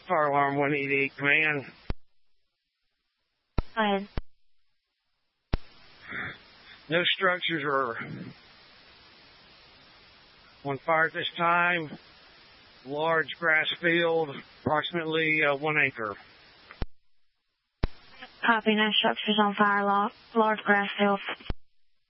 Fire alarm 188, command. Go ahead. No structures are on fire at this time. Large grass field, approximately 1 acre. Copy, no structures on fire, large grass field.